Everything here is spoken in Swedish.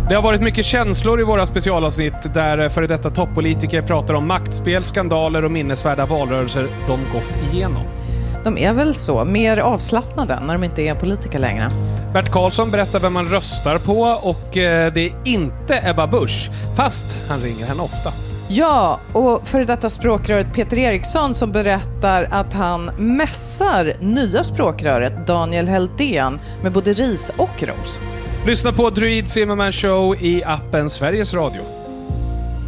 Det har varit mycket känslor i våra specialavsnitt där före detta toppolitiker pratar om maktspel, skandaler och minnesvärda valrörelser de gått igenom. De är väl så, mer avslappnade när de inte är politiker längre. Bert Karlsson berättar vem man röstar på och det är inte Ebba Busch, fast han ringer henne ofta. Ja, och före detta språkröret Peter Eriksson som berättar att han mässar nya språkröret Daniel Heldén med både ris och ros. Lyssna på Druid Zimmerman Show i appen Sveriges Radio.